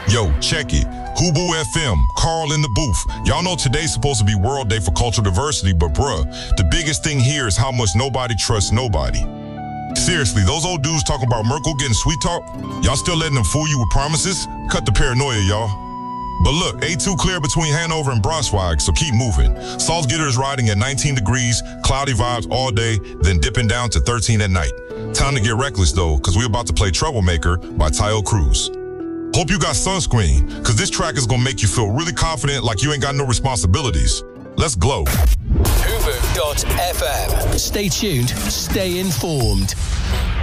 Yo, check it. Hubu FM, Carl in the booth. Y'all know today's supposed to be World Day for Cultural Diversity, but bruh, the biggest thing here is how much nobody trusts nobody. Seriously, those old dudes talking about Merkel getting sweet talk, y'all still letting them fool you with promises? Cut the paranoia, y'all. But look, A2 clear between Hanover and Braunschweig, so keep moving. Salzgitter is riding at 19 degrees, cloudy vibes all day, then dipping down to 13 at night. Time to get reckless though, cause we're about to play Troublemaker by Tayo Cruz. Hope you got sunscreen, cause this track is gonna make you feel really confident like you ain't got no responsibilities. Let's glow. Hubu.fm. Stay tuned, stay informed.